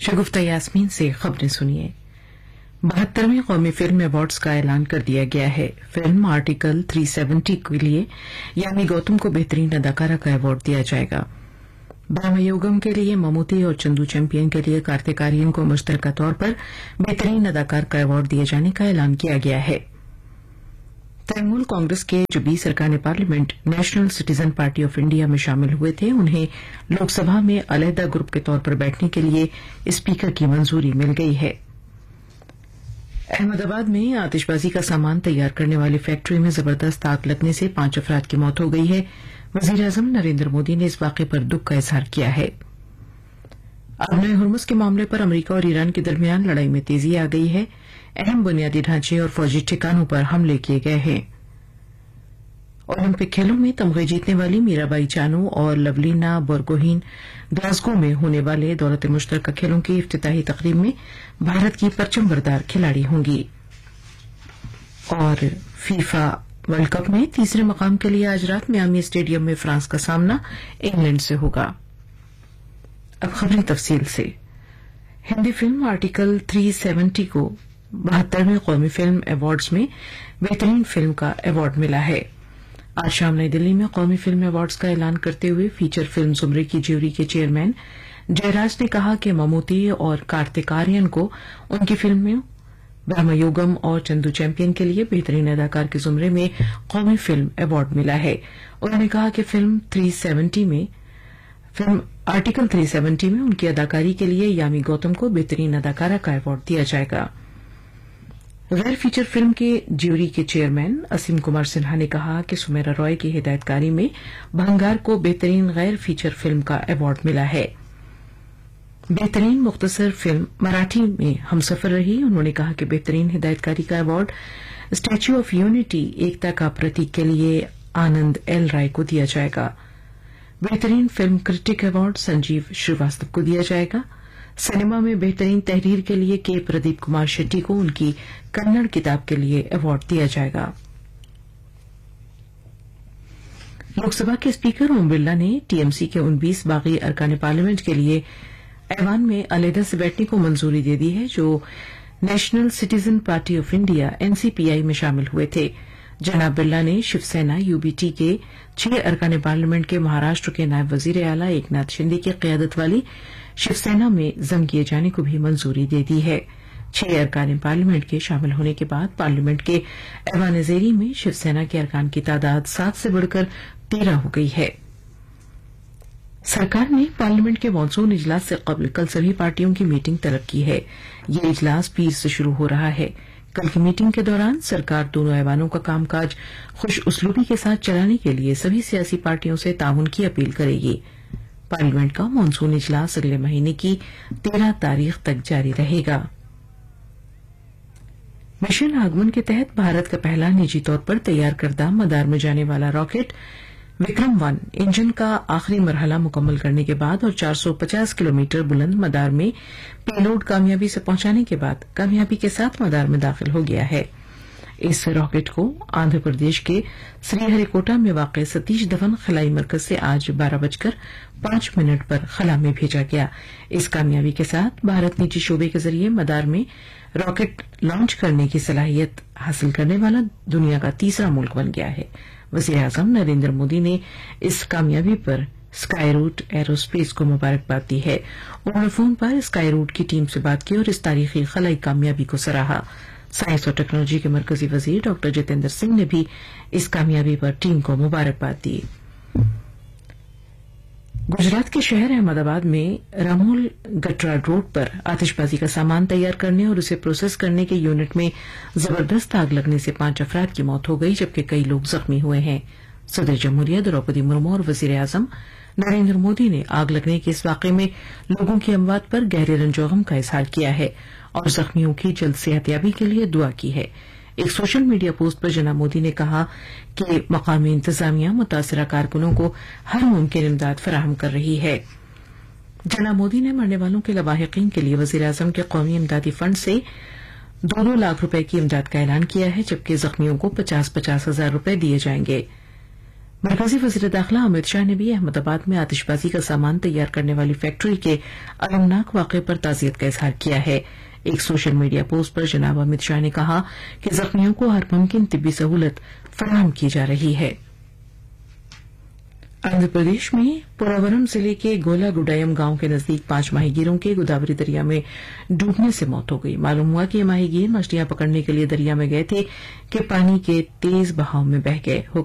शगुफ्ता यास्मीन से खबरें सुनिए। 72वें कौमी फिल्म अवार्ड्स का ऐलान कर दिया गया है। फिल्म आर्टिकल 370 के लिए यामी गौतम को बेहतरीन अदाकारा का अवार्ड दिया जाएगा। ब्रह्मयुगम के लिए ममूटी और चंदू चैंपियन के लिए कार्तिक आर्यन को मुश्तरका तौर पर बेहतरीन अदाकार का अवार्ड दिए जाने का ऐलान किया गया है। तृणमूल कांग्रेस के जो 20 अरकान parliament national citizen party of India में शामिल हुए थे, उन्हें लोकसभा में अलहदा ग्रुप के तौर पर बैठने के लिए स्पीकर की मंजूरी मिल गई है। अहमदाबाद में आतिशबाजी का सामान तैयार करने वाली फैक्ट्री में जबरदस्त आग लगने से 5 अफराद की मौत हो गई है। वजीर-ए-आजम नरेंद्र मोदी ने इस वाकये पर दुख का इजहार किया है। आबनाए हुर्मुज के मामले पर अमरीका और ईरान के दरमियान लड़ाई में तेजी आ गई है। अहम बुनियादी ढांचे और फौजी ठिकानों पर हमले किए गए हैं। ओलंपिक खेलों में तमगे जीतने वाली मीराबाई चानू और लवलीना बोरगोहीन ग्लासगो में होने वाले दौलत मुश्तरका खेलों की इफ्तिताही तकरीब में भारत की परचम बरदार खिलाड़ी होंगी। और फीफा वर्ल्ड कप में तीसरे मकाम के लिए आज रात मियामी स्टेडियम में फ्रांस का सामना इंग्लैंड से होगा। अब खबरें तफसील से। हिंदी फिल्म आर्टिकल 370 को 72वें कौमी फिल्म अवार्ड्स में बेहतरीन फिल्म का अवार्ड मिला है। आज शाम नई दिल्ली में कौमी फिल्म अवार्ड्स का ऐलान करते हुए फीचर फिल्म जुमरे की ज्यूरी के चेयरमैन जयराज ने कहा कि ममूटी और कार्तिक आर्यन को उनकी फिल्मों ब्रह्मयुगम और चंदू चैंपियन के लिए बेहतरीन अदाकार के जुमरे में कौमी फिल्म अवार्ड मिला है। उन्होंने कहा कि फिल्म आर्टिकल 370 में उनकी अदाकारी के लिए यामी गौतम को बेहतरीन अदाकारा का अवार्ड दिया जाएगा। गैर फीचर फिल्म के ज्यूरी के चेयरमैन असीम कुमार सिन्हा ने कहा कि सुमेरा रॉय की हिदायतकारी में भंगार को बेहतरीन गैर फीचर फिल्म का अवार्ड मिला है। बेहतरीन मुख्तसर फिल्म मराठी में हमसफर रही। उन्होंने कहा कि बेहतरीन हिदायतकारी का अवार्ड स्टैच्यू ऑफ यूनिटी एकता का प्रतीक के लिए आनंद एल राय को दिया जाएगा। बेहतरीन film critic award Sanjeev Srivastava को दिया जाएगा। सिनेमा में बेहतरीन तहरीर के लिए के प्रदीप कुमार शेट्टी को उनकी कन्नड़ किताब के लिए अवार्ड दिया जाएगा। लोकसभा के स्पीकर ओम बिरला ने टीएमसी के 19 बागी अरकान पार्लियामेंट के लिए ऐवान में अलहदा से बैठने को मंजूरी दे दी है, जो national citizen party of India NCPI में शामिल हुए थे। जनाब बिरला ने शिवसेना यूबीटी के 6 अरकान पार्लियामेंट के महाराष्ट्र के नायब वजीर आला एकनाथ शिंदे की क़यादत वाली शिवसेना में जम किए जाने को भी मंजूरी दे दी है। 6 अरकान पार्लियामेंट के शामिल होने के बाद पार्लियामेंट के ऐवान ज़ेरी में शिवसेना के अरकान की तादाद 7 से बढ़कर 13 हो गई है। सरकार ने पार्लियामेंट के मानसून इजलास से कबल कल सभी पार्टियों की मीटिंग तलब की है। ये इजलास पीर से शुरू हो रहा है। कल की मीटिंग के दौरान सरकार दोनों ऐवानों का कामकाज खुश उसलूबी के साथ चलाने के लिए सभी सियासी पार्टियों से ताउन की अपील करेगी। पार्लियामेंट का मानसून इजलास अगले महीने की 13 तारीख तक जारी रहेगा। मिशन आगमन के तहत भारत का पहला निजी तौर पर तैयार करदा मदार में जाने वाला रॉकेट विक्रम-1 इंजन का आखिरी मरहला मुकम्मल करने के बाद और 450 किलोमीटर बुलंद मदार में पेलोड कामयाबी से पहुंचाने के बाद कामयाबी के साथ मदार में दाखिल हो गया है। इस रॉकेट को आंध्र प्रदेश के श्रीहरिकोटा में वाक़ सतीश धवन खलाई मरकज से आज 12:05 पर खला में भेजा गया। इस कामयाबी के साथ भारत निजी शोबे के जरिए मदार में रॉकेट लॉन्च करने की सलाहियत हासिल करने वाला दुनिया का तीसरा मुल्क बन गया है। वज़ीर-ए-आज़म नरेंद्र मोदी ने इस कामयाबी पर स्काई रूट एरोस्पेस को मुबारकबाद दी है। उन्होंने फोन पर स्काई रूट की टीम से बात की और इस तारीखी खलाई कामयाबी को सराहा। साइंस और टेक्नोलॉजी के मरकजी वजीर डॉ जितेंद्र सिंह ने भी इस कामयाबी पर टीम को मुबारकबाद दी। गुजरात के शहर अहमदाबाद में रामोल गटरा रोड पर आतिशबाजी का सामान तैयार करने और उसे प्रोसेस करने के यूनिट में जबरदस्त आग लगने से 5 अफराद की मौत हो गई, जबकि कई लोग जख्मी हुए हैं। सदर जमहूरिया द्रौपदी मुर्मू और वजीर-ए-आज़म नरेंद्र मोदी ने आग लगने के इस वाकये में लोगों की अमवात पर गहरे रंजोगम का इजहार किया है और जख्मियों की जल्द सेहतयाबी के लिए दुआ की है। एक सोशल मीडिया पोस्ट पर जनाब मोदी ने कहा कि मकामी इंतजामिया मुतासरा कारकुनों को हर मुमकिन इमदाद फराहम कर रही है। जनाब मोदी ने मरने वालों के लवाहिकीन के लिए वज़ीर-ए-आज़म के कौमी इमदादी फंड से 2-2 लाख रुपए की इमदाद का ऐलान किया है, जबकि जख्मियों को 50-50 हजार रुपए दिए जाएंगे। मरकजी वज़ीर दाखिला अमित शाह ने भी अहमदाबाद में आतिशबाजी का सामान तैयार करने वाली फैक्ट्री के अलमनाक वाक़े पर ताज़ियत का इजहार किया है। एक सोशल मीडिया पोस्ट पर जनाब अमित शाह ने कहा कि जख्मियों को हर मुमकिन तिब्बी सहूलत फराहम की जा रही है। आंध्र प्रदेश में पोरावरम जिले के गोलागुडायम गांव के नजदीक 5 माहीगीरों के गोदावरी दरिया में डूबने से मौत हो गई। मालूम हुआ कि ये माहीगीर मछलियां पकड़ने के लिए दरिया में गए थे कि पानी के तेज बहाव में बह गए।